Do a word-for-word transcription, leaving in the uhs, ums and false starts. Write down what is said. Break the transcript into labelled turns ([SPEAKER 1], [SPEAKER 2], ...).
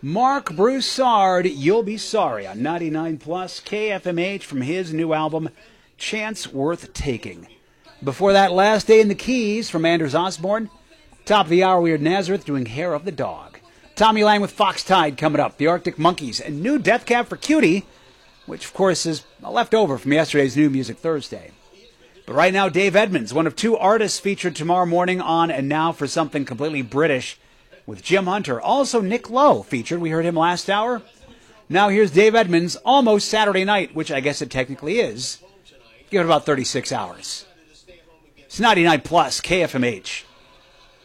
[SPEAKER 1] Mark Broussard, You'll Be Sorry on ninety-nine plus K F M H from his new album, Chance Worth Taking. Before that, Last Day in the Keys from Anders Osborne. Top of the hour, we are Nazareth doing Hair of the Dog. Tommy Lang with Fox Tide coming up. The Arctic Monkeys and new Death Cab for Cutie, which, of course, is a leftover from yesterday's New Music Thursday. But right now, Dave Edmunds, one of two artists featured tomorrow morning on And Now for Something Completely British with Jim Hunter. Also, Nick Lowe featured. We heard him last hour. Now here's Dave Edmunds, almost Saturday night, which I guess it technically is. Give it about thirty-six hours. It's ninety-nine plus K F M H.